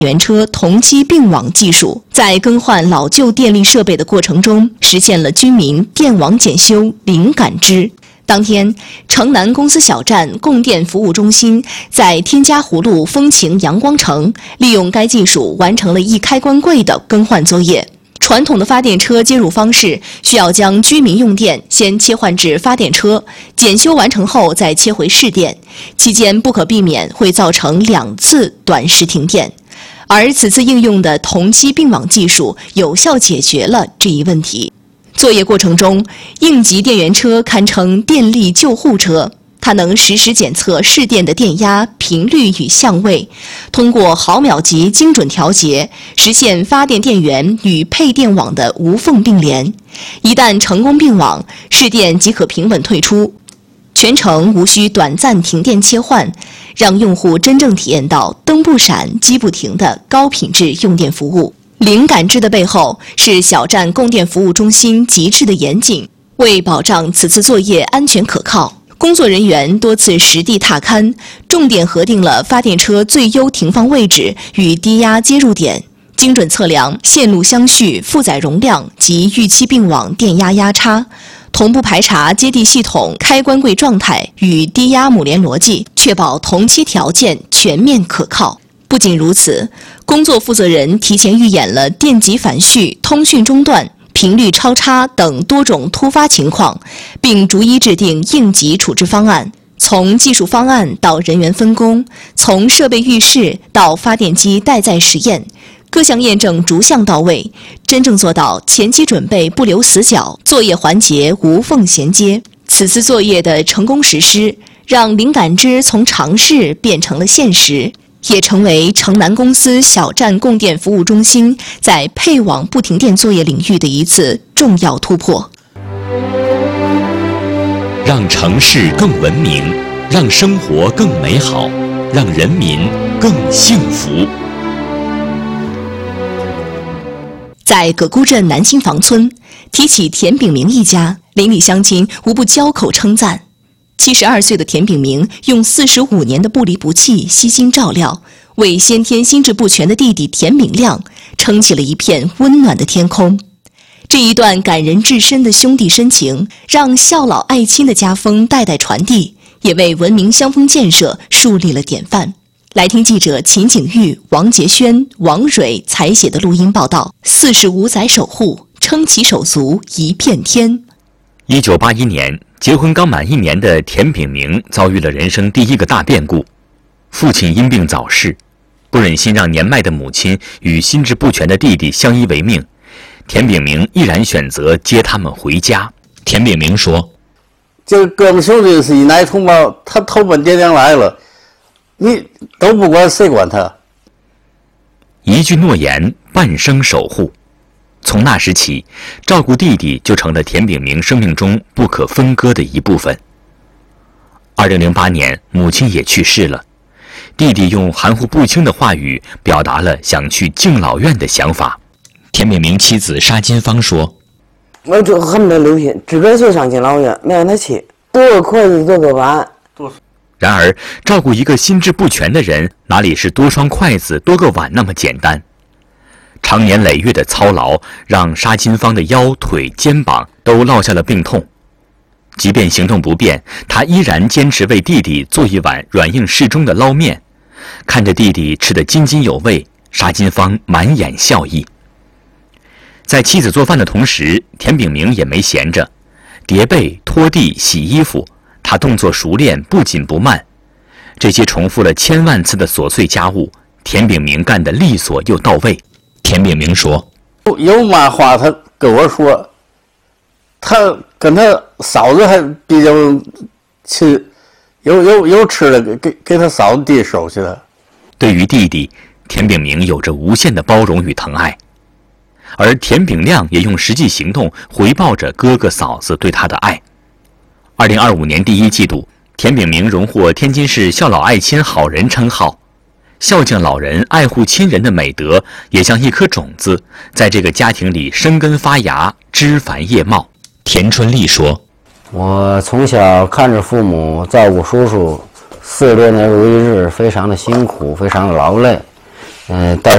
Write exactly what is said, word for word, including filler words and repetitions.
源车同期并网技术，在更换老旧电力设备的过程中，实现了居民电网检修零感知。当天，城南公司小站供电服务中心在天家湖路风情阳光城，利用该技术完成了一开关柜的更换作业。传统的发电车接入方式需要将居民用电先切换至发电车，检修完成后再切回市电，期间不可避免会造成两次短时停电。而此次应用的同期并网技术，有效解决了这一问题。作业过程中，应急电源车堪称电力救护车。它能实时检测市电的电压、频率与相位，通过毫秒级精准调节，实现发电电源与配电网的无缝并联。一旦成功并网，市电即可平稳退出，全程无需短暂停电切换，让用户真正体验到灯不闪、机不停的高品质用电服务。零感知的背后是小站供电服务中心极致的严谨，为保障此次作业安全可靠，工作人员多次实地踏勘，重点核定了发电车最优停放位置与低压接入点，精准测量线路相续、负载容量及预期并网电压压差，同步排查接地系统开关柜状态与低压母连逻辑，确保同期条件全面可靠。不仅如此，工作负责人提前预演了电极反续、通讯中断、频率超差等多种突发情况，并逐一制定应急处置方案。从技术方案到人员分工，从设备预示到发电机待载实验，各项验证逐项到位，真正做到前期准备不留死角，作业环节无缝衔接。此次作业的成功实施，让零感知从尝试变成了现实，也成为城南公司小站供电服务中心在配网不停电作业领域的一次重要突破。 让城市更文明，让生活更美好，让人民更幸福。 在葛沽镇南新房村，提起田炳明一家，邻里乡亲无不交口称赞。七十二岁的田炳明用四十五年的不离不弃、悉心照料，为先天心智不全的弟弟田炳亮撑起了一片温暖的天空。这一段感人至深的兄弟深情，让孝老爱亲的家风代代传递，也为文明乡风建设树立了典范。来听记者秦景玉、王杰轩、王蕊采写的录音报道：四十五载守护，撑起手足一片天。 一九八一年，结婚刚满一年的田炳明遭遇了人生第一个大变故，父亲因病早逝，不忍心让年迈的母亲与心智不全的弟弟相依为命，田炳明毅然选择接他们回家。田炳明说：“ 这哥们兄弟是一奶同胞，他投奔爹娘来了，你都不管，谁管他？” 一句诺言，半生守护。从那时起，照顾弟弟就成了田炳明生命中不可分割的一部分。二零零八年，母亲也去世了，弟弟用含糊不清的话语表达了想去敬老院的想法。田炳明妻子沙金芳说：“ 我就恨不得留心，只该就上敬老院，没让他去，多个筷子多个碗。” 然而，照顾一个心智不全的人，哪里是多双筷子多个碗那么简单？长年累月的操劳让沙金芳的腰、腿、肩膀都落下了病痛。即便行动不便，她依然坚持为弟弟做一碗软硬适中的捞面。看着弟弟吃得津津有味，沙金芳满眼笑意。在妻子做饭的同时，田炳明也没闲着，叠被、拖地、洗衣服，他动作熟练，不紧不慢。这些重复了千万次的琐碎家务，田炳明干得利索又到位。田炳明说：“ 有嘛话他跟我说，他跟他嫂子还比较亲，有有有吃的给给给他嫂子递手去了。” 对于弟弟，田炳明有着无限的包容与疼爱，而田炳亮也用实际行动回报着哥哥嫂子对他的爱。二零二五年第一季度，田炳明荣获天津市孝老爱亲好人称号。孝敬老人、爱护亲人的美德，也像一颗种子，在这个家庭里生根发芽，枝繁叶茂。田春丽说：“ 我从小看着父母照顾叔叔，四十多年如一日，非常的辛苦，非常的劳累。 嗯，但